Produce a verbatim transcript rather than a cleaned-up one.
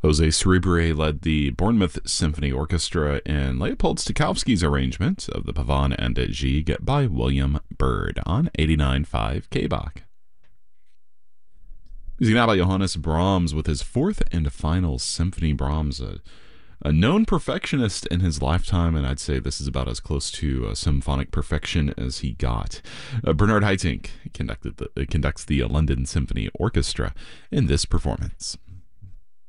Jose Cerebre led the Bournemouth Symphony Orchestra in Leopold Stokowski's arrangement of the Pavane and Gigue by William Byrd on eighty-nine point five K B A C. Music now by Johannes Brahms with his fourth and final symphony. Brahms, a, a known perfectionist in his lifetime, and I'd say this is about as close to uh, symphonic perfection as he got. Uh, Bernard Haitink conducted the, uh, conducts the London Symphony Orchestra in this performance.